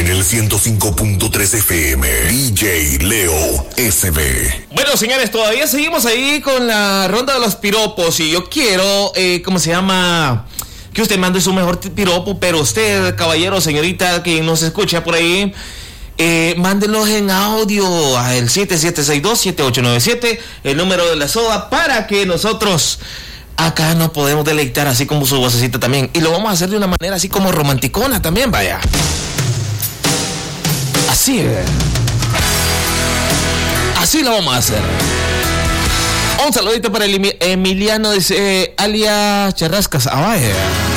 En el 105.3 FM, DJ Leo SB. Bueno, señores, todavía seguimos ahí con la ronda de los piropos. Y yo quiero, ¿cómo se llama? Que usted mande su mejor piropo, pero usted, caballero, señorita, que nos escucha por ahí, mándenlos en audio al 7762-7897, el número de la SOA, para que nosotros acá nos podemos deleitar así como su vocecita también. Y lo vamos a hacer de una manera así como romanticona también, vaya. Así es. Así lo vamos a hacer. Un saludito para el Emiliano, dice alias Charrascas. Ah, vaya.